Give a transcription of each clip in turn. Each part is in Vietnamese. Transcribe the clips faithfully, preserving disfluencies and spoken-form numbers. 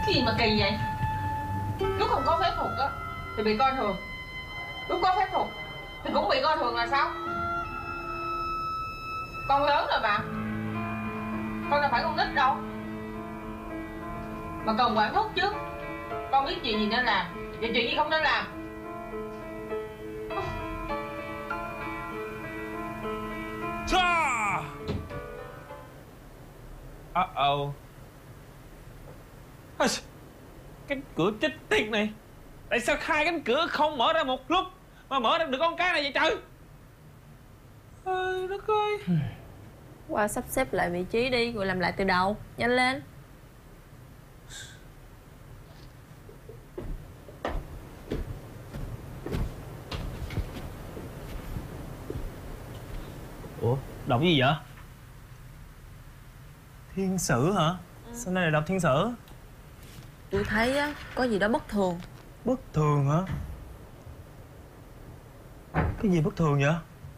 Cái gì mà kỳ vậy? Lúc không có phép thuật á thì bị coi thường, lúc có phép thuật thì cũng bị coi thường là sao? Con lớn rồi mà, con đâu phải con nít đâu mà cần quản thúc chứ. Con biết chuyện gì nên làm và chuyện gì không nên làm. Cha! Uh-oh. Cánh cửa chết tiệt này, tại sao hai cánh cửa không mở ra một lúc mà mở ra được con cá này vậy trời? Ôi đất ơi. Qua sắp xếp lại vị trí đi rồi làm lại từ đầu. Nhanh lên. Ủa, đọc cái gì vậy? Thiên sử hả? Ừ. Sao nay lại đọc thiên sử? Tôi thấy á, có gì đó bất thường. Bất thường hả? Cái gì bất thường vậy?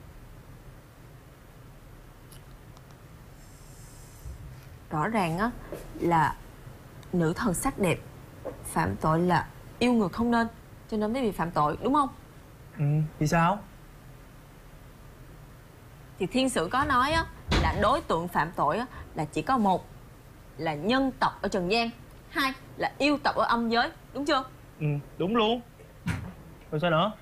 Rõ ràng á là nữ thần sắc đẹp phạm tội là yêu người không nên, cho nên mới bị phạm tội, đúng không? Ừ, vì sao? Thì thiên sử có nói á là đối tượng phạm tội á là chỉ có một là nhân tộc ở trần gian, hai là yêu tộc ở âm giới, đúng chưa? Ừ, đúng luôn. Rồi sao nữa?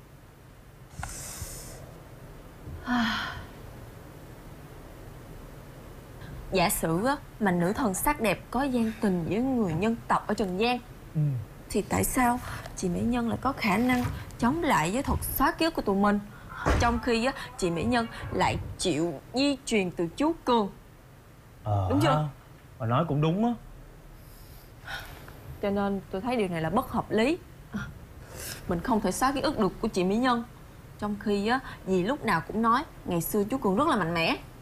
Giả sử á mà nữ thần sắc đẹp có gian tình với người nhân tộc ở trần gian, ừ, thì tại sao chị Mỹ Nhân lại có khả năng chống lại với thuật xóa ký ức của tụi mình, trong khi á chị Mỹ Nhân lại chịu di truyền từ chú Cường? Ờ, đúng chưa? Bà nói cũng đúng á. Cho nên tôi thấy điều này là bất hợp lý. Mình không thể xóa ký ức được của chị Mỹ Nhân, trong khi á dì lúc nào cũng nói ngày xưa chú Cường rất là mạnh mẽ.